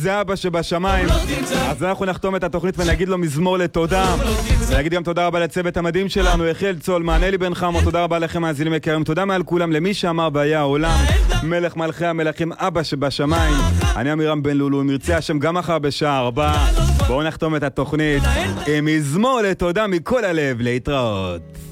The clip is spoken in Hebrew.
זה אבא שבשמיים. אז אנחנו נחתום את התוכנית ונגיד לו מזמור לתודה. ונגיד גם תודה רבה לצוות המדהים שלנו, יחיאל צולמן, אלי בן חמו, תודה רבה לכם מאזינים יקרים, תודה מעל כולם למי שאמר והיה העולם, מלך מלכי המלכים, אבא שבשמיים. אני אמירם בן לולו, אם ירצה השם גם מחר בשעה 4. בואו נחתום את התוכנית עם מזמור לתודה מכל הלב, להתראות.